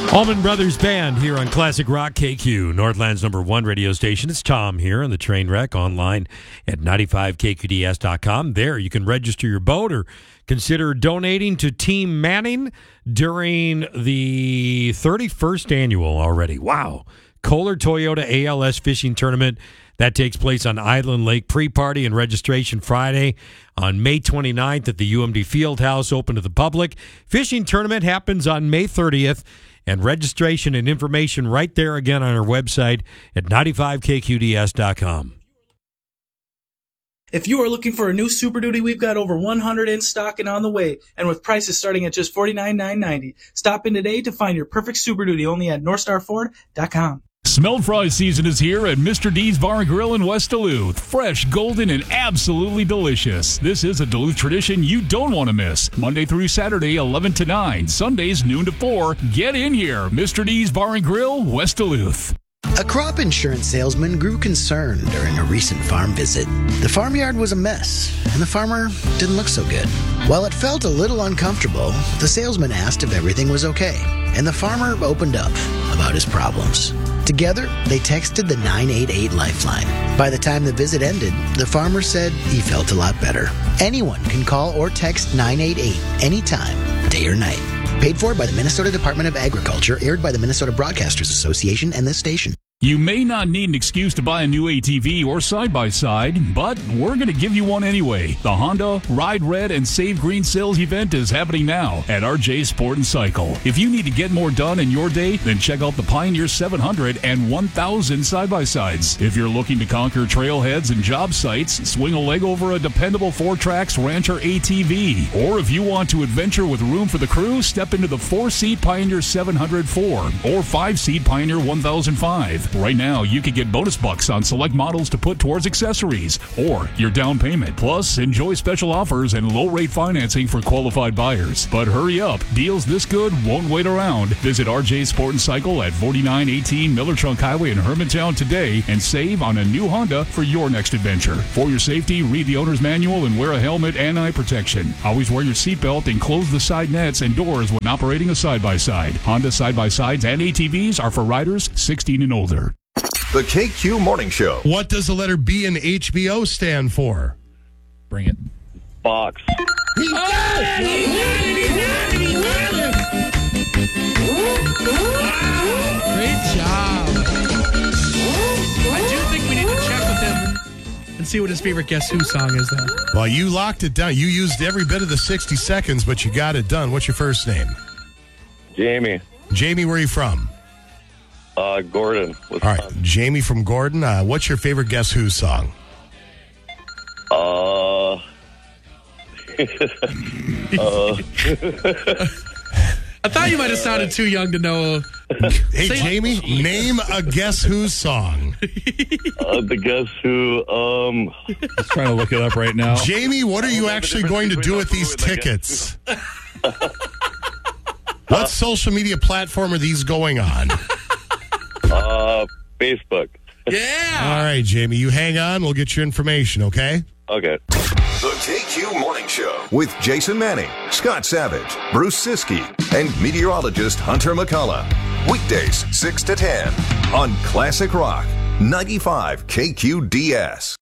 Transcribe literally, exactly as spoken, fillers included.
Allman Brothers Band here on Classic Rock K Q, Northland's number one radio station. It's Tom here on the train wreck online at ninety-five K Q D S dot com. There you can register your boat or consider donating to Team Manning during the thirty-first annual already. Wow. Kohler Toyota A L S Fishing Tournament. That takes place on Island Lake. Pre-party and registration Friday on May twenty-ninth at the U M D Fieldhouse, open to the public. Fishing tournament happens on May thirtieth, and registration and information right there again on our website at ninety-five K Q D S dot com. If you are looking for a new Super Duty, we've got over one hundred in stock and on the way, and with prices starting at just forty-nine thousand nine hundred ninety dollars. Stop in today to find your perfect Super Duty only at north star ford dot com. Smelled fry season is here at Mister D's Bar and Grill in West Duluth. Fresh, golden, and absolutely delicious. This is a Duluth tradition you don't want to miss. Monday through Saturday, eleven to nine. Sundays, noon to four. Get in here. Mister D's Bar and Grill, West Duluth. A crop insurance salesman grew concerned during a recent farm visit. The farmyard was a mess, and the farmer didn't look so good. While it felt a little uncomfortable, the salesman asked if everything was okay, and the farmer opened up about his problems. Together, they texted the nine eight eight Lifeline. By the time the visit ended, the farmer said he felt a lot better. Anyone can call or text nine eight eight anytime, day or night. Paid for by the Minnesota Department of Agriculture, aired by the Minnesota Broadcasters Association and this station. You may not need an excuse to buy a new A T V or side-by-side, but we're going to give you one anyway. The Honda Ride Red and Save Green sales event is happening now at R J Sport and Cycle. If you need to get more done in your day, then check out the Pioneer seven hundred and one thousand side-by-sides. If you're looking to conquer trailheads and job sites, swing a leg over a dependable four-tracks Rancher A T V. Or if you want to adventure with room for the crew, step into the four-seat Pioneer seven hundred four or five-seat Pioneer one thousand five. Right now, you can get bonus bucks on select models to put towards accessories or your down payment. Plus, enjoy special offers and low-rate financing for qualified buyers. But hurry up. Deals this good won't wait around. Visit R J Sport and Cycle at forty-nine eighteen Miller Trunk Highway in Hermantown today and save on a new Honda for your next adventure. For your safety, read the owner's manual and wear a helmet and eye protection. Always wear your seatbelt and close the side nets and doors when operating a side-by-side. Honda side-by-sides and A T Vs are for riders sixteen and older. The K Q Morning Show. What does the letter B in H B O stand for? Bring it. Box. He got it! He got it! He got it! He got it! Great job. I do think we need to check with him and see what his favorite Guess Who song is, though. Well, you locked it down. You used every bit of the sixty seconds, but you got it done. What's your first name? Jamie. Jamie, where are you from? Uh, Gordon. All right, Jamie from Gordon. Uh, what's your favorite Guess Who song? Uh, uh, I thought you might have sounded too young to know. Hey, Jamie, name a Guess Who song. uh, the Guess Who, um... Just trying to look it up right now. Jamie, what are you actually going to do with these tickets? What social media platform are these going on? Uh, Facebook. Yeah. All right, Jamie, you hang on. We'll get your information, okay? Okay. The K Q Morning Show with Jason Manning, Scott Savage, Bruce Siskey, and meteorologist Hunter McCullough. Weekdays, six to ten on Classic Rock, ninety-five K Q D S.